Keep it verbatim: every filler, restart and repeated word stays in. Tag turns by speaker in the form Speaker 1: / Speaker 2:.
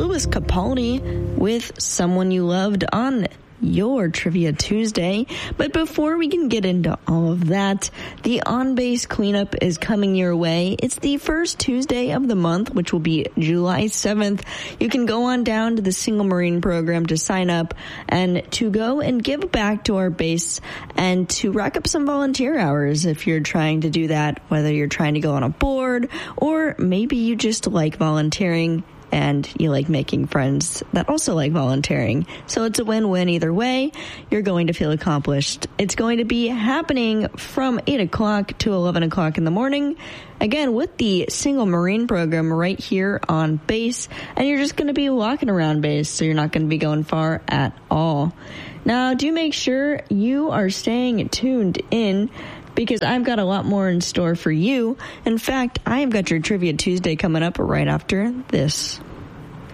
Speaker 1: Lewis Capaldi with Someone You Loved on your Trivia Tuesday. But before we can get into all of that, the On Base cleanup is coming your way. It's the first Tuesday of the month, which will be July seventh. You can go on down to the Single Marine program to sign up and to go and give back to our base and to rack up some volunteer hours if you're trying to do that, whether you're trying to go on a board or maybe you just like volunteering and you like making friends that also like volunteering. So it's a win-win either way. You're going to feel accomplished. It's going to be happening from eight o'clock to eleven o'clock in the morning. Again, with the Single Marine program right here on base. And you're just going to be walking around base, so you're not going to be going far at all. Now, do make sure you are staying tuned in, because I've got a lot more in store for you. In fact, I have got your Trivia Tuesday coming up right after this.